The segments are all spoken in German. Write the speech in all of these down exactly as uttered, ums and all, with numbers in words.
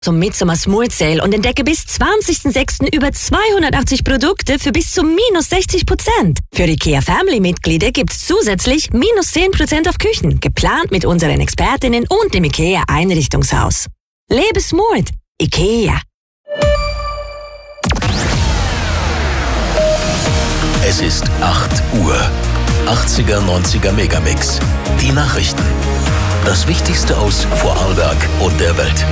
zum Midsummer Smooth Sale und entdecke bis zwanzigsten sechsten über zweihundertachtzig Produkte für bis zu minus sechzig Prozent. Für IKEA Family-Mitglieder gibt's zusätzlich minus zehn Prozent auf Küchen, geplant mit unseren Expertinnen und dem IKEA Einrichtungshaus. Lebe smooth. IKEA. Es ist acht Uhr. achtziger, neunziger Megamix. Die Nachrichten. Das Wichtigste aus Vorarlberg und der Welt.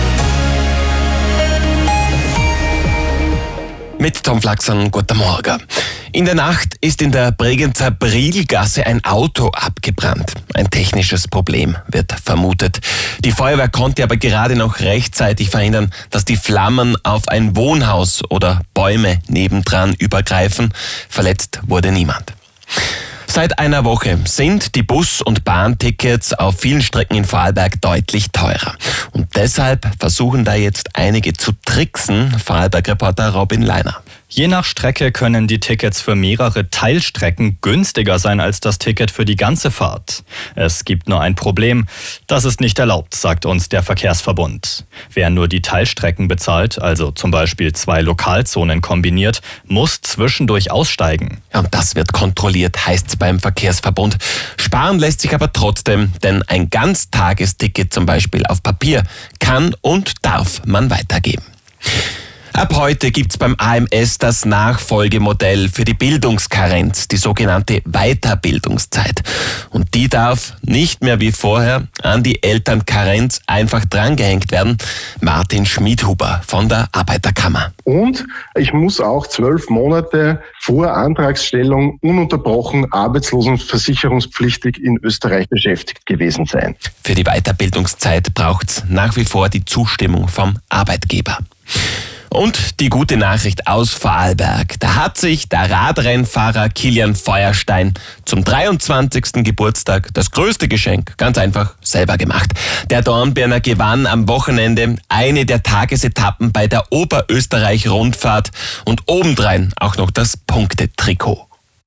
Mit Tom Flaxen, guten Morgen. In der Nacht ist in der Bregenzer Brilgasse ein Auto abgebrannt. Ein technisches Problem wird vermutet. Die Feuerwehr konnte aber gerade noch rechtzeitig verhindern, dass die Flammen auf ein Wohnhaus oder Bäume nebendran übergreifen. Verletzt wurde niemand. Seit einer Woche sind die Bus- und Bahntickets auf vielen Strecken in Vorarlberg deutlich teurer. Und deshalb versuchen da jetzt einige zu tricksen, Vorarlberg-Reporter Robin Leiner. Je nach Strecke können die Tickets für mehrere Teilstrecken günstiger sein als das Ticket für die ganze Fahrt. Es gibt nur ein Problem, das ist nicht erlaubt, sagt uns der Verkehrsverbund. Wer nur die Teilstrecken bezahlt, also zum Beispiel zwei Lokalzonen kombiniert, muss zwischendurch aussteigen. Ja, und das wird kontrolliert, heißt's beim Verkehrsverbund. Sparen lässt sich aber trotzdem, denn ein Ganztagesticket zum Beispiel auf Papier kann und darf man weitergeben. Ab heute gibt's beim A M S das Nachfolgemodell für die Bildungskarenz, die sogenannte Weiterbildungszeit. Und die darf nicht mehr wie vorher an die Elternkarenz einfach drangehängt werden. Martin Schmidhuber von der Arbeiterkammer. Und ich muss auch zwölf Monate vor Antragsstellung ununterbrochen arbeitslosenversicherungspflichtig in Österreich beschäftigt gewesen sein. Für die Weiterbildungszeit braucht's nach wie vor die Zustimmung vom Arbeitgeber. Und die gute Nachricht aus Vorarlberg. Da hat sich der Radrennfahrer Kilian Feuerstein zum dreiundzwanzigsten Geburtstag das größte Geschenk ganz einfach selber gemacht. Der Dornbirner gewann am Wochenende eine der Tagesetappen bei der Oberösterreich-Rundfahrt und obendrein auch noch das Punktetrikot.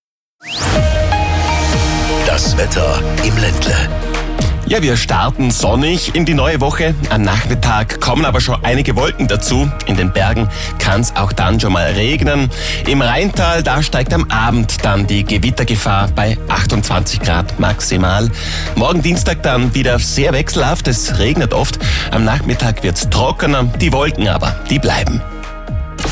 Das Wetter im Ländle. Ja, wir starten sonnig in die neue Woche. Am Nachmittag kommen aber schon einige Wolken dazu. In den Bergen kann es auch dann schon mal regnen. Im Rheintal, da steigt am Abend dann die Gewittergefahr bei achtundzwanzig Grad maximal. Morgen Dienstag dann wieder sehr wechselhaft. Es regnet oft. Am Nachmittag wird's trockener. Die Wolken aber, die bleiben.